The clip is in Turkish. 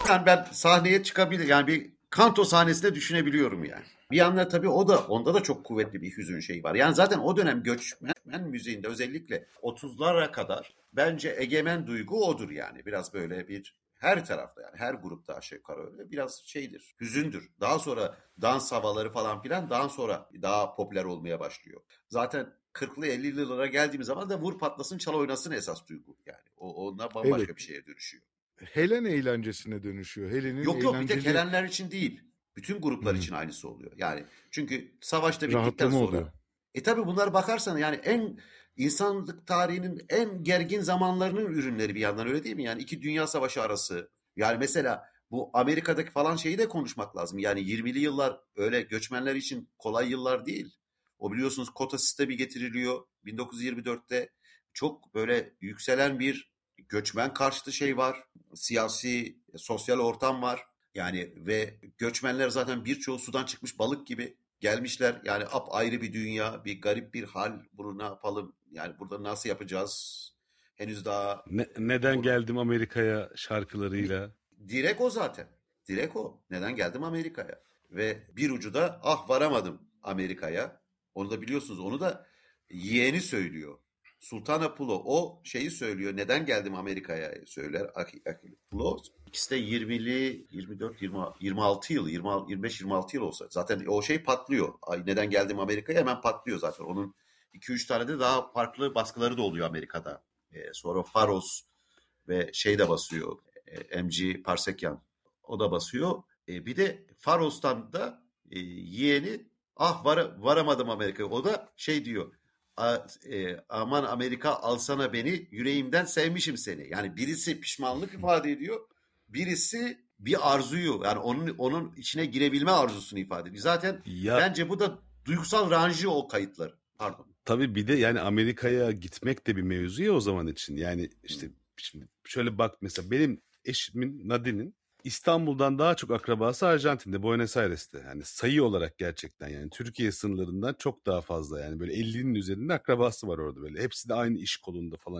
Yani ben sahneye çıkabilir. Yani bir kanto sahnesinde düşünebiliyorum yani. Bir yanda tabii onda da çok kuvvetli bir hüzün şeyi var. Yani zaten o dönem göçmen müziğinde özellikle 30'lara kadar bence egemen duygu odur yani. Biraz böyle bir her tarafta yani her grupta aşağı yukarı öyle biraz şeydir, hüzündür. Daha sonra dans havaları falan filan daha sonra daha popüler olmaya başlıyor. Zaten 40'lı 50'li yıllara geldiğimiz zaman da vur patlasın çal oynasın esas duygu yani. Onlar Evet. bambaşka bir şeye dönüşüyor. Helen eğlencesine dönüşüyor. Helen'in Yok yok bir tek eğlenceli Helenler için değil. Bütün gruplar için aynısı oluyor. Yani çünkü savaşta bittikten rahatlama oluyor. sonra tabi bunlara bakarsan yani en insanlık tarihinin en gergin zamanlarının ürünleri bir yandan öyle değil mi? Yani iki dünya savaşı arası. Yani mesela bu Amerika'daki falan şeyi de konuşmak lazım. Yani 20'li yıllar öyle göçmenler için kolay yıllar değil. O biliyorsunuz kota sistemi getiriliyor 1924'te. Çok böyle yükselen bir göçmen karşıtı şey var. Siyasi, sosyal ortam var. Yani ve göçmenler zaten birçoğu sudan çıkmış balık gibi gelmişler. Yani ayrı bir dünya, bir garip bir hal. Bunu ne yapalım? Yani burada nasıl yapacağız? Henüz daha Neden bunu geldim Amerika'ya şarkılarıyla? direkt o zaten. Direkt o. Neden geldim Amerika'ya? Ve bir ucu da ah varamadım Amerika'ya. Onu da biliyorsunuz. Onu da yeğeni söylüyor. Sultan Apollo o şeyi söylüyor. Neden geldim Amerika'ya söyler Apollo. İkisi de 20'li 24 20 26 yıl 20 25 26 yıl olsa zaten o şey patlıyor. Ay neden geldim Amerika'ya hemen patlıyor zaten. Onun 2-3 tane de daha farklı baskıları da oluyor Amerika'da. Sonra Faros ve şey de basıyor. MG Parsekyan o da basıyor. Bir de Faros'tan da yeğeni ah varamadım Amerika'ya. O da şey diyor. Aman Amerika alsana beni yüreğimden sevmişim seni. Yani birisi pişmanlık ifade ediyor. Birisi bir arzuyu yani onun içine girebilme arzusunu ifade ediyor. Zaten Ya bence bu da duygusal ranjı o kayıtları. Pardon. tabii bir de yani Amerika'ya gitmek de bir mevzu ya o zaman için. Yani işte şimdi şöyle bak mesela benim eşimin Nadine'in İstanbul'dan daha çok akrabası Arjantin'de, Buenos Aires'te. Yani sayı olarak gerçekten yani Türkiye sınırlarından çok daha fazla yani böyle 50'nin üzerinde akrabası var orada böyle. Hepsi de aynı iş kolunda falan